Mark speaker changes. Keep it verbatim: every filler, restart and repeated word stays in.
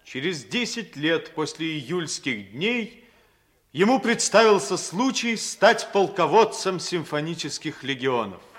Speaker 1: Через десять лет после июльских дней ему представился случай стать полководцем симфонических легионов.